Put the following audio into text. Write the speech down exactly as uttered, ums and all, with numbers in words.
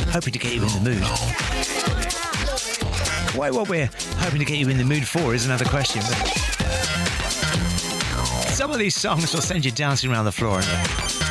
hoping to get you in the mood. Why, what we're hoping to get you in the mood for is another question. But some of these songs will send you dancing around the floor.